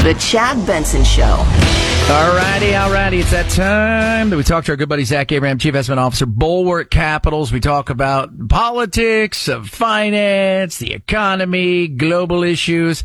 The Chad Benson Show. Alrighty. It's that time that we talk to our good buddy Zach Abraham, Chief Investment Officer, Bulwark Capitals. We talk about politics, of finance, the economy, global issues.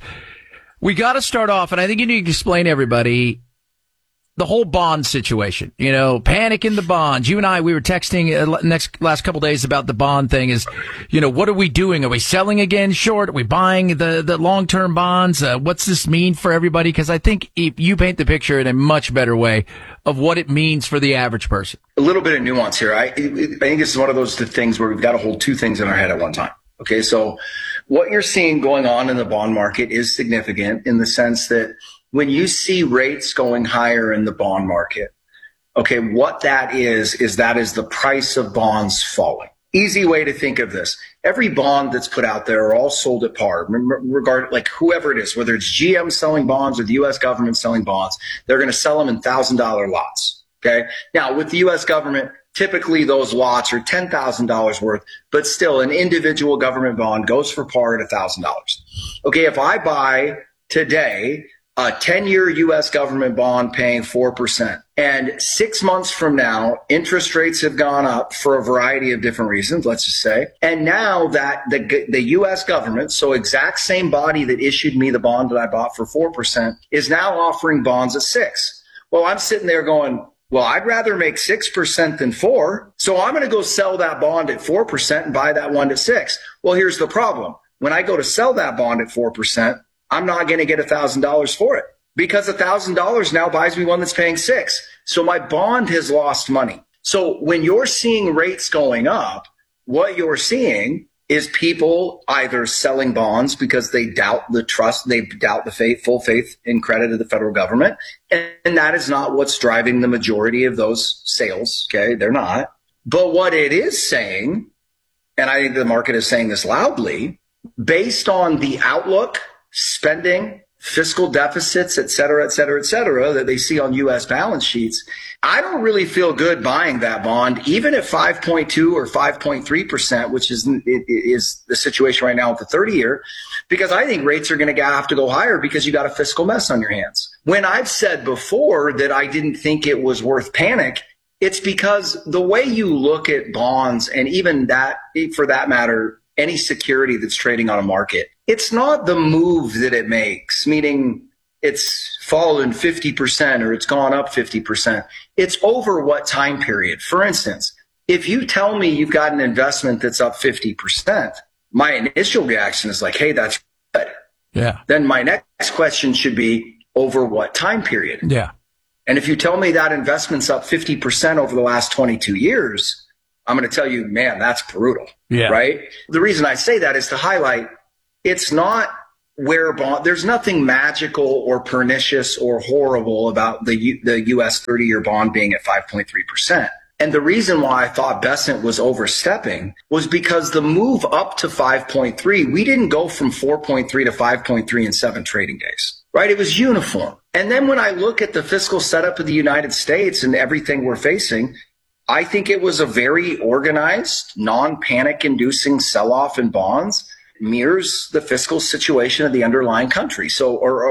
We got to start off, and I think you need to explain to everybody the whole bond situation. You know, panic in the bonds. You and I, we were texting last couple of days about the bond thing. Is, you know, what are we doing? Are we selling again short? Are we buying the long-term bonds? What's this mean for everybody? Because I think if you paint the picture in a much better way of what it means for the average person. A little bit of nuance here. I think this is one of those things where we've got to hold two things in our head at one time. Okay, so what you're seeing going on in the bond market is significant in the sense that when you see rates going higher in the bond market, okay, what that is the price of bonds falling. Easy way to think of this. Every bond that's put out there are all sold at par, like whoever it is, whether it's GM selling bonds or the U.S. government selling bonds, they're going to sell them in $1,000 lots. Okay. Now with the U.S. government, typically those lots are $10,000 worth, but still an individual government bond goes for par at $1,000. Okay. If I buy today a 10-year U.S. government bond paying 4%. And 6 months from now, interest rates have gone up for a variety of different reasons, let's just say. And now that the U.S. government, so exact same body that issued me the bond that I bought for 4%, is now offering bonds at 6%. Well, I'm sitting there going, well, I'd rather make 6% than 4%. So I'm going to go sell that bond at 4% and buy that one at 6%. Well, here's the problem. When I go to sell that bond at 4%, I'm not going to get $1,000 for it because $1,000 now buys me one that's paying 6%. So my bond has lost money. So when you're seeing rates going up, what you're seeing is people either selling bonds because they doubt the trust, they doubt the full faith and credit of the federal government. And that is not what's driving the majority of those sales. Okay. They're not. But what it is saying, and I think the market is saying this loudly, based on the outlook, spending, fiscal deficits, et cetera, that they see on U.S. balance sheets, I don't really feel good buying that bond, even at 5.2 or 5.3%, which is the situation right now with the 30-year, because I think rates are going to have to go higher because you got a fiscal mess on your hands. When I've said before that I didn't think it was worth panic, it's because the way you look at bonds, and even that, for that matter, any security that's trading on a market, it's not the move that it makes, meaning it's fallen 50% or it's gone up 50%. It's over what time period. For instance, if you tell me you've got an investment that's up 50%, my initial reaction is like, hey, that's good. Yeah. Then my next question should be over what time period? Yeah. And if you tell me that investment's up 50% over the last 22 years, I'm going to tell you, man, that's brutal. Yeah. Right? The reason I say that is to highlight it's not where bond. There's nothing magical or pernicious or horrible about the U.S. 30-year bond being at 5.3%. And the reason why I thought Bessent was overstepping was because the move up to 5.3, we didn't go from 4.3 to 5.3 in 7 trading days. Right? It was uniform. And then when I look at the fiscal setup of the United States and everything we're facing, I think it was a very organized, non-panic inducing sell-off in bonds, mirrors the fiscal situation of the underlying country. So, or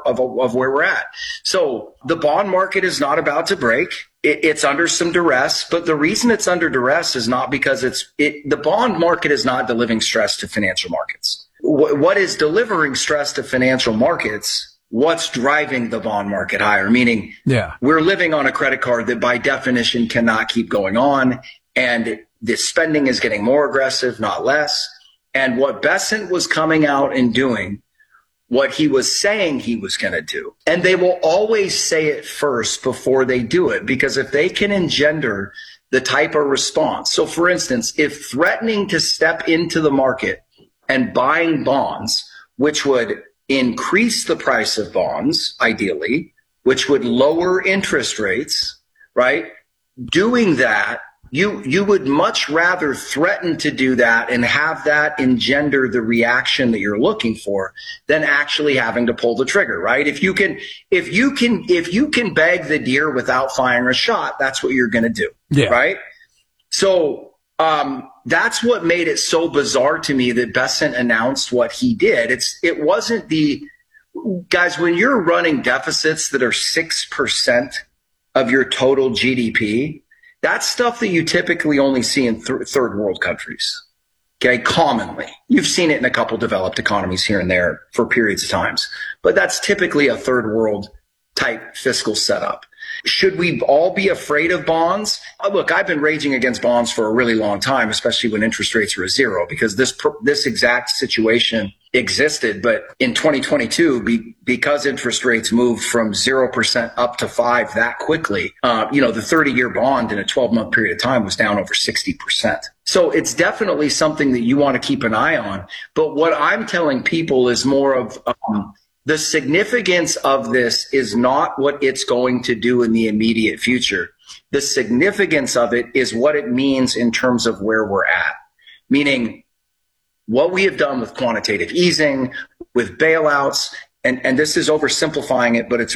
of where we're at. So the bond market is not about to break. It's under some duress, but the reason it's under duress is not because the bond market is not delivering stress to financial markets. What is delivering stress to financial markets? What's driving the bond market higher? Meaning, we're living on a credit card that by definition cannot keep going on, and the spending is getting more aggressive, not less. And what Bessent was coming out and doing, what he was saying he was going to do, and they will always say it first before they do it, because if they can engender the type of response. So for instance, if threatening to step into the market and buying bonds, which would increase the price of bonds, ideally, which would lower interest rates, right? Doing that, you would much rather threaten to do that and have that engender the reaction that you're looking for than actually having to pull the trigger, right? If you can bag the deer without firing a shot, that's what you're going to do, right? So that's what made it so bizarre to me that Bessent announced what he did. It wasn't the Guys, when you're running deficits that are 6% of your total GDP, that's stuff that you typically only see in third world countries. Okay, commonly. You've seen it in a couple developed economies here and there for periods of times, but that's typically a third world type fiscal setup. Should we all be afraid of bonds? Look, I've been raging against bonds for a really long time, especially when interest rates are at zero, because this exact situation existed. But in 2022, because interest rates moved from 0% up to 5% that quickly, the 30-year bond in a 12-month period of time was down over 60%. So it's definitely something that you want to keep an eye on. But what I'm telling people is more of the significance of this is not what it's going to do in the immediate future. The significance of it is what it means in terms of where we're at, meaning what we have done with quantitative easing, with bailouts, and this is oversimplifying it, but it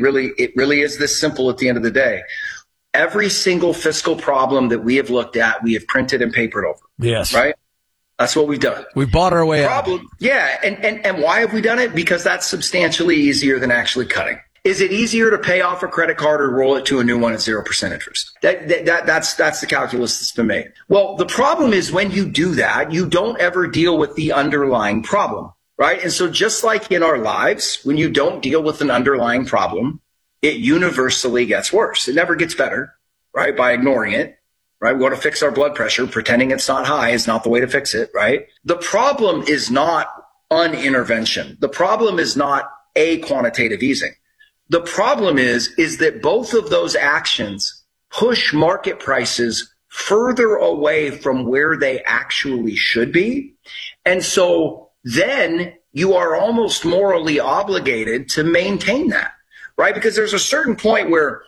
really is this simple at the end of the day. Every single fiscal problem that we have looked at, we have printed and papered over. Yes. Right? That's what we've done. We bought our way out. Yeah. And why have we done it? Because that's substantially easier than actually cutting. Is it easier to pay off a credit card or roll it to a new one at 0% interest? That's the calculus that's been made. Well, the problem is when you do that, you don't ever deal with the underlying problem, right? And so just like in our lives, when you don't deal with an underlying problem, it universally gets worse. It never gets better, right? By ignoring it. Right? We want to fix our blood pressure. Pretending it's not high is not the way to fix it, right? The problem is not unintervention. The problem is not a quantitative easing. The problem is that both of those actions push market prices further away from where they actually should be. And so then you are almost morally obligated to maintain that, right? Because there's a certain point where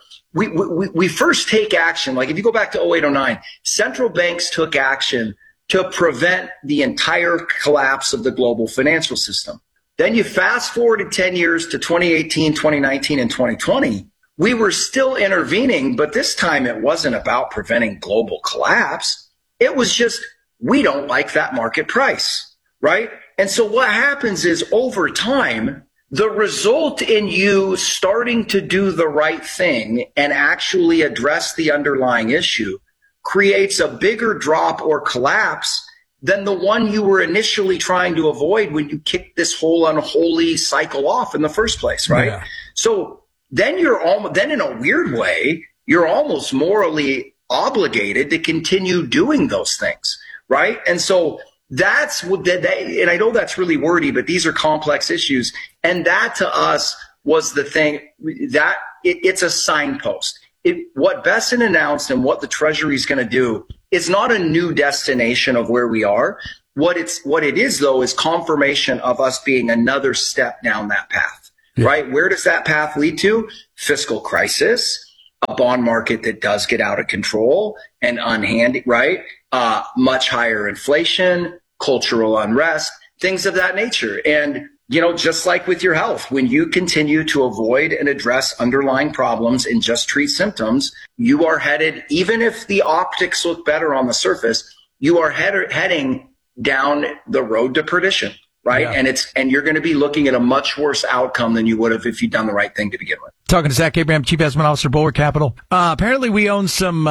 we first take action. Like if you go back to 0809, central banks took action to prevent the entire collapse of the global financial system. Then you fast forwarded 10 years to 2018, 2019, and 2020. We were still intervening, but this time it wasn't about preventing global collapse. It was just, we don't like that market price, right? And so what happens is over time, the result in you starting to do the right thing and actually address the underlying issue creates a bigger drop or collapse than the one you were initially trying to avoid when you kicked this whole unholy cycle off in the first place, right? Yeah. So then then in a weird way, you're almost morally obligated to continue doing those things, right? And so that's what and I know that's really wordy, but these are complex issues. And that to us was the thing that it's a signpost. What Bessent announced and what the Treasury is going to do is not a new destination of where we are. What it is though is confirmation of us being another step down that path, right? Where does that path lead to? Fiscal crisis, a bond market that does get out of control and unhandy, right? Much higher inflation, cultural unrest, things of that nature. And, just like with your health, when you continue to avoid and address underlying problems and just treat symptoms, you are headed, even if the optics look better on the surface, you are heading down the road to perdition. Right. Yeah. And you're going to be looking at a much worse outcome than you would have if you'd done the right thing to begin with. Talking to Zach Abraham, Chief Investment Officer, Bulwark Capital. Apparently we own some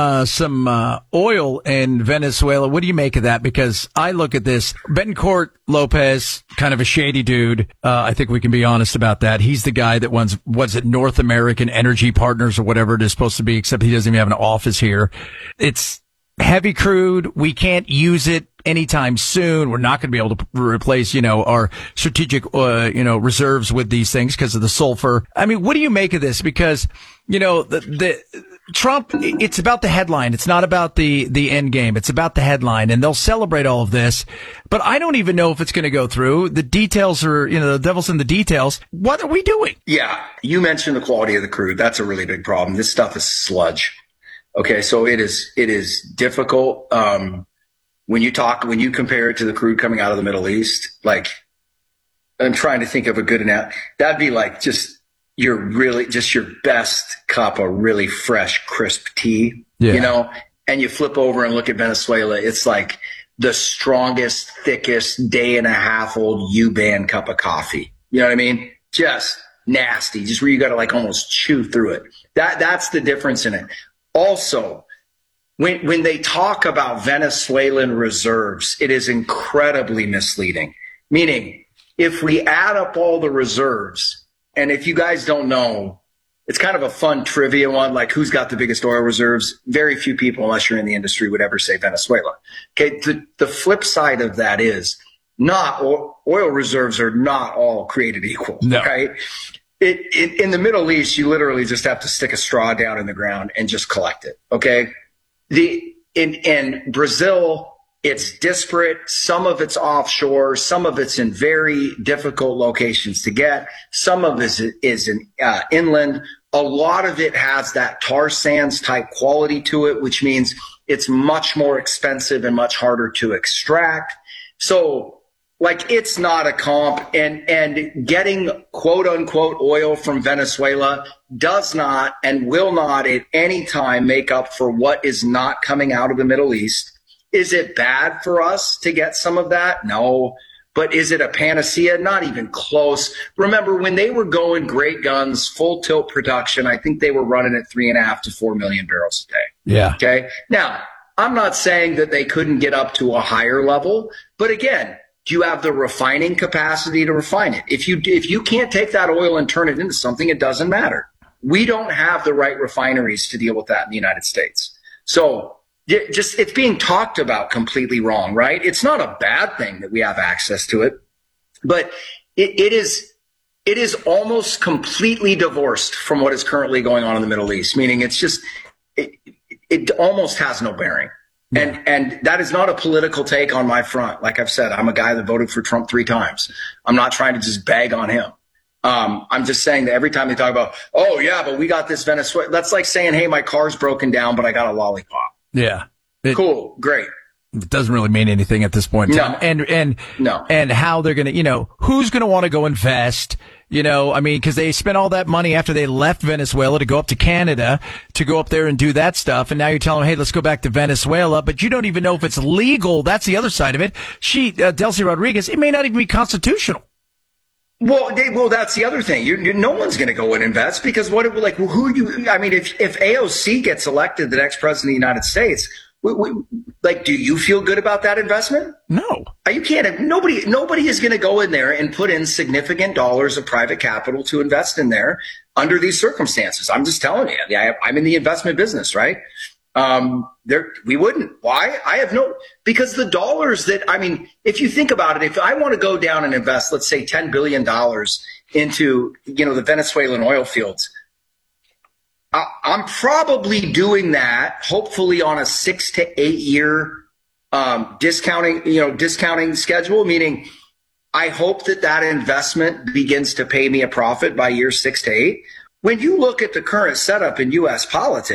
oil in Venezuela. What do you make of that? Because I look at this, Betancourt Lopez, kind of a shady dude. I think we can be honest about that. He's the guy that was it North American Energy Partners or whatever it is supposed to be, except he doesn't even have an office here. It's heavy crude. We can't use it anytime soon. We're not going to be able to replace, our strategic, reserves with these things because of the sulfur. I mean, what do you make of this? Because, the Trump, it's about the headline. It's not about the end game. It's about the headline, and they'll celebrate all of this. But I don't even know if it's going to go through. The details are, the devil's in the details. What are we doing? Yeah. You mentioned the quality of the crude. That's a really big problem. This stuff is sludge. Okay. So it is difficult. When you compare it to the crude coming out of the Middle East, like I'm trying to think of a good analogy. That'd be like your best cup of really fresh, crisp tea, and you flip over and look at Venezuela. It's like the strongest, thickest day and a half old U-Bahn cup of coffee. You know what I mean? just nasty, just where you got to like almost chew through it. That's the difference in it. Also, when they talk about Venezuelan reserves, it is incredibly misleading. Meaning, if we add up all the reserves, and if you guys don't know, it's kind of a fun trivia one, like who's got the biggest oil reserves? Very few people, unless you're in the industry, would ever say Venezuela. Okay, the flip side of that is not oil reserves are not all created equal, no. Right? In the Middle East, you literally just have to stick a straw down in the ground and just collect it. Okay. In Brazil, it's disparate. Some of it's offshore. Some of it's in very difficult locations to get. Some of it is in inland. A lot of it has that tar sands type quality to it, which means it's much more expensive and much harder to extract. So, like, it's not a comp, and getting quote unquote oil from Venezuela does not and will not at any time make up for what is not coming out of the Middle East. Is it bad for us to get some of that? No. But is it a panacea? Not even close. Remember, when they were going great guns, full tilt production, I think they were running at 3.5 to 4 million barrels a day. Yeah. Okay. Now, I'm not saying that they couldn't get up to a higher level, but again, do you have the refining capacity to refine it? If you can't take that oil and turn it into something, it doesn't matter. We don't have the right refineries to deal with that in the United States. So just it's being talked about completely wrong, right? It's not a bad thing that we have access to it, but it is almost completely divorced from what is currently going on in the Middle East, meaning it's just it almost has no bearing. Yeah. And that is not a political take on my front. Like I've said, I'm a guy that voted for Trump 3 times. I'm not trying to just bag on him. I'm just saying that every time they talk about, oh yeah, but we got this Venezuela, that's like saying, hey, my car's broken down, but I got a lollipop. Yeah. Cool. Great. It doesn't really mean anything at this point. No. And how they're going to, who's going to want to go invest? Because they spent all that money after they left Venezuela to go up to Canada, to go up there and do that stuff. And now you're telling them, hey, let's go back to Venezuela. But you don't even know if it's legal. That's the other side of it. Delcy Rodriguez, it may not even be constitutional. Well, that's the other thing. No one's going to go and invest because if AOC gets elected the next president of the United States, do you feel good about that investment? No. You can't. Nobody is going to go in there and put in significant dollars of private capital to invest in there under these circumstances. I'm just telling you. I'm in the investment business, right? We wouldn't. Why? Because the dollars if you think about it, if I want to go down and invest, let's say $10 billion into, the Venezuelan oil fields, I'm probably doing that hopefully on a 6 to 8 year discounting schedule, meaning I hope that investment begins to pay me a profit by year 6 to 8. When you look at the current setup in U.S. politics,